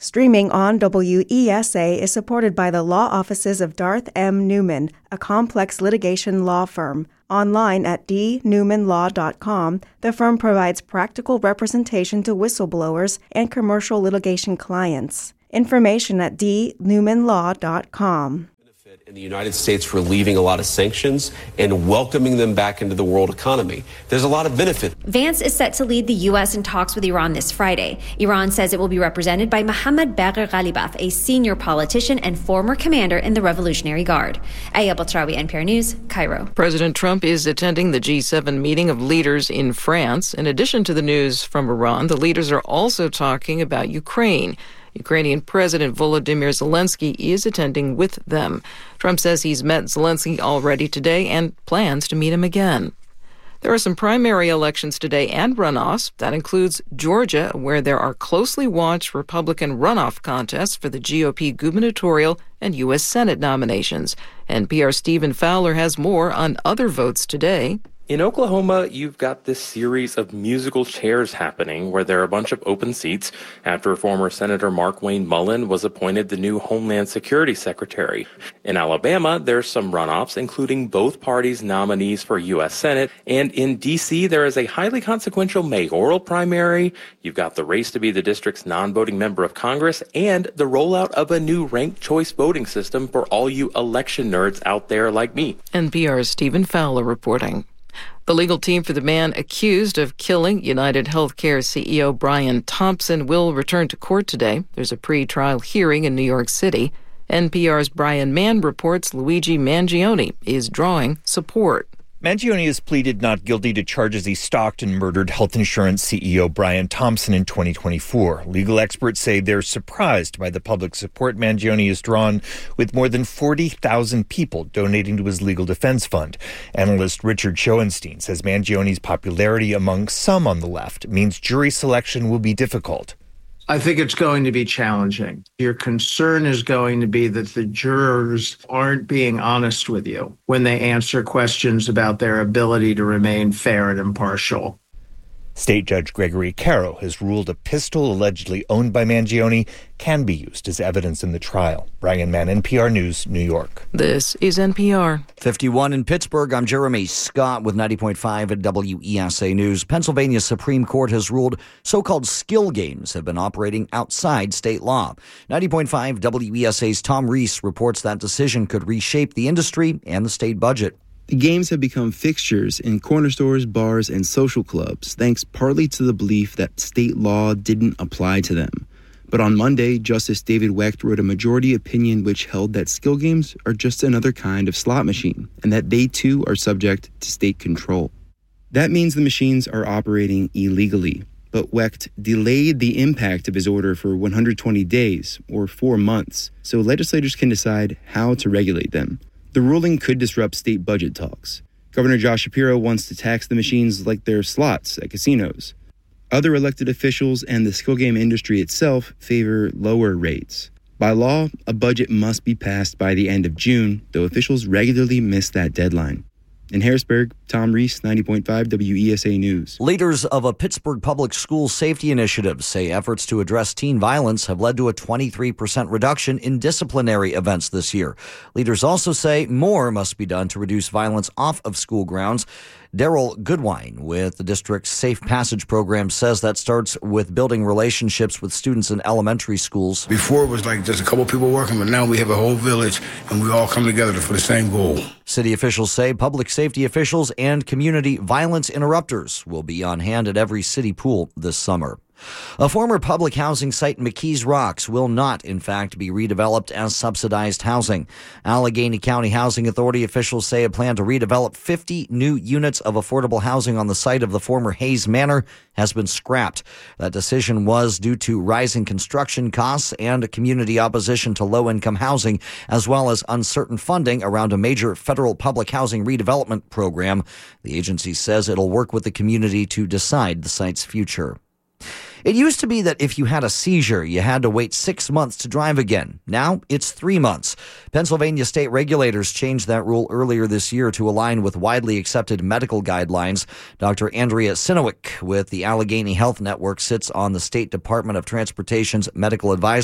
Streaming on WESA is supported by the law offices of Darth M. Newman, a complex litigation law firm. Online at dnewmanlaw.com, the firm provides practical representation to whistleblowers and commercial litigation clients. Information at dnewmanlaw.com. In the United States for leaving a lot of sanctions and welcoming them back into the world economy. There's a lot of benefit. Vance is set to lead the U.S. in talks with Iran this Friday. Iran says it will be represented by Mohammad Bagher Ghalibaf, a senior politician and former commander in the Revolutionary Guard. Aya Batrawi, NPR News, Cairo. President Trump is attending the G7 meeting of leaders in France. In addition to the news from Iran, the leaders are also talking about Ukraine. Ukrainian President Volodymyr Zelensky is attending with them. Trump says he's met Zelensky already today and plans to meet him again. There are some primary elections today and runoffs. That includes Georgia, where there are closely watched Republican runoff contests for the GOP gubernatorial and U.S. Senate nominations. NPR's Stephen Fowler has more on other votes today. In Oklahoma, you've got this series of musical chairs happening where there are a bunch of open seats after former Senator Markwayne Mullin was appointed the new Homeland Security Secretary. In Alabama, there's some runoffs, including both parties' nominees for U.S. Senate. And in D.C., there is a highly consequential mayoral primary. You've got the race to be the district's non-voting member of Congress and the rollout of a new ranked choice voting system for all you election nerds out there like me. NPR's Stephen Fowler reporting. The legal team for the man accused of killing United Healthcare CEO Brian Thompson will return to court today. There's a pre-trial hearing in New York City. NPR's Brian Mann reports Luigi Mangione is drawing support. Mangione has pleaded not guilty to charges he stalked and murdered health insurance CEO Brian Thompson in 2024. Legal experts say they're surprised by the public support Mangione has drawn, with more than 40,000 people donating to his legal defense fund. Analyst Richard Schoenstein says Mangione's popularity among some on the left means jury selection will be difficult. I think it's going to be challenging. Your concern is going to be that the jurors aren't being honest with you when they answer questions about their ability to remain fair and impartial. State Judge Gregory Caro has ruled a pistol allegedly owned by Mangione can be used as evidence in the trial. Brian Mann, NPR News, New York. This is NPR. 51 in Pittsburgh. I'm Jeremy Scott with 90.5 at WESA News. Pennsylvania Supreme Court has ruled so-called skill games have been operating outside state law. 90.5 WESA's Tom Reese reports that decision could reshape the industry and the state budget. The games have become fixtures in corner stores, bars, and social clubs, thanks partly to the belief that state law didn't apply to them. But on Monday, Justice David Wecht wrote a majority opinion which held that skill games are just another kind of slot machine, and that they too are subject to state control. That means the machines are operating illegally, but Wecht delayed the impact of his order for 120 days, or 4 months, so legislators can decide how to regulate them. The ruling could disrupt state budget talks. Governor Josh Shapiro wants to tax the machines like they're slots at casinos. Other elected officials and the skill game industry itself favor lower rates. By law, a budget must be passed by the end of June, though officials regularly miss that deadline. In Harrisburg, Tom Reese, 90.5 WESA News. Leaders of a Pittsburgh public school safety initiative say efforts to address teen violence have led to a 23% reduction in disciplinary events this year. Leaders also say more must be done to reduce violence off of school grounds. Daryl Goodwine with the district's Safe Passage program says that starts with building relationships with students in elementary schools. Before it was like just a couple people working, but now we have a whole village and we all come together for the same goal. City officials say public safety officials and community violence interrupters will be on hand at every city pool this summer. A former public housing site in McKees Rocks will not, in fact, be redeveloped as subsidized housing. Allegheny County Housing Authority officials say a plan to redevelop 50 new units of affordable housing on the site of the former Hayes Manor has been scrapped. That decision was due to rising construction costs and community opposition to low-income housing, as well as uncertain funding around a major federal public housing redevelopment program. The agency says it'll work with the community to decide the site's future. It used to be that if you had a seizure, you had to wait 6 months to drive again. Now it's 3 months. Pennsylvania state regulators changed that rule earlier this year to align with widely accepted medical guidelines. Dr. Andrea Sinowick with the Allegheny Health Network sits on the State Department of Transportation's medical advisory